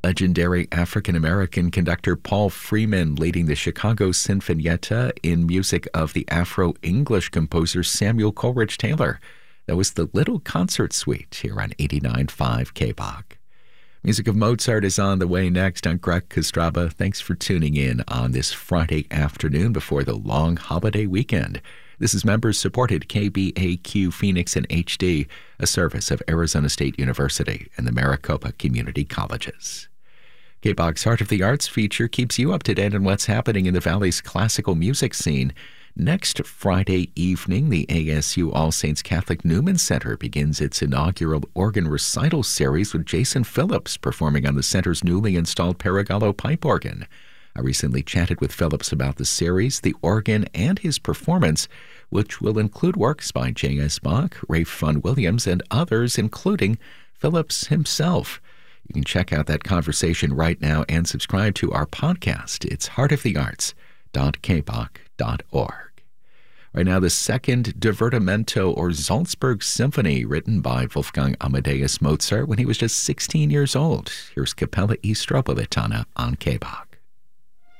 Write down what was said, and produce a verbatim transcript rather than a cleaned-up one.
Legendary African-American conductor Paul Freeman leading the Chicago Sinfonietta in music of the Afro-English composer Samuel Coleridge Taylor. That was the Little Concert Suite here on eighty-nine point five K B O C. Music of Mozart is on the way next. I'm Greg Kostraba. Thanks for tuning in on this Friday afternoon before the long holiday weekend. This is members-supported K B A Q Phoenix and H D, a service of Arizona State University and the Maricopa Community Colleges. K B O C's Heart of the Arts feature keeps you up to date on what's happening in the Valley's classical music scene. Next Friday evening, the A S U All Saints Catholic Newman Center begins its inaugural organ recital series with Jason Phillips performing on the center's newly installed Paragallo pipe organ. I recently chatted with Phillips about the series, the organ, and his performance, which will include works by J S. Bach, Ralph Vaughan Williams, and others, including Phillips himself. You can check out that conversation right now and subscribe to our podcast. It's heart of the arts dot k b o c dot org. Right now, the second Divertimento or Salzburg Symphony, written by Wolfgang Amadeus Mozart when he was just sixteen years old. Here's Capella e Stropolitana on K B O C.